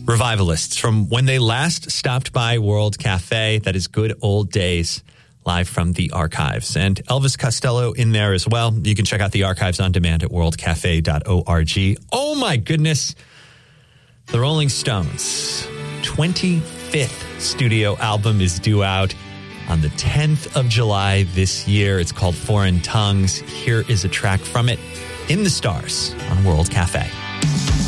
Revivalists from when they last stopped by World Cafe. That is Good Old Days, live from the archives. And Elvis Costello in there as well. You can check out the archives on demand at worldcafe.org. Oh my goodness. The Rolling Stones' 25th studio album is due out on the 10th of July this year. It's called Foreign Tongues. Here is a track from it, In the Stars on World Cafe.